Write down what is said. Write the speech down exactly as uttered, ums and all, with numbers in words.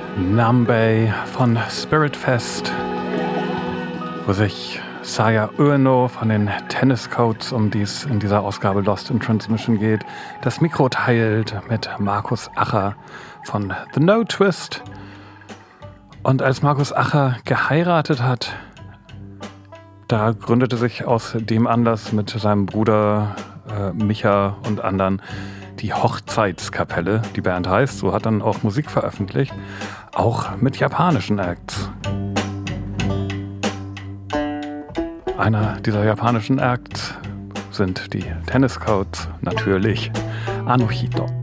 Nambe von Spiritfest, wo sich Saya Ueno von den Tennis Codes, um die es in dieser Ausgabe Lost in Transmission geht, das Mikro teilt mit Markus Acher von The No Twist. Und als Markus Acher geheiratet hat, da gründete sich aus dem Anlass mit seinem Bruder äh, Micha und anderen die Hochzeitskapelle. Die Band heißt, so hat dann auch Musik veröffentlicht, auch mit japanischen Acts. Einer dieser japanischen Acts sind die Tennis Codes, natürlich Anohito.